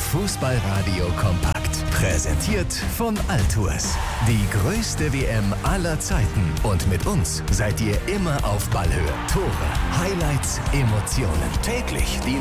Fußballradio kompakt. Präsentiert von Altours. Die größte WM aller Zeiten. Und mit uns seid ihr immer auf Ballhöhe. Tore, Highlights, Emotionen. Täglich die